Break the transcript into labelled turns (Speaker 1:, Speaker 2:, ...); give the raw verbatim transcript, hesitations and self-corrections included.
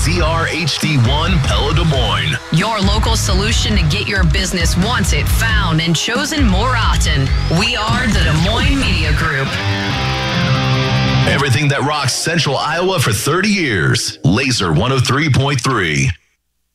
Speaker 1: Z R H D one Pella Des Moines.
Speaker 2: Your local solution to get your business wanted, found, and chosen more often. We are the Des Moines Media Group.
Speaker 1: Everything that rocks Central Iowa for thirty years. Laser one oh three point three.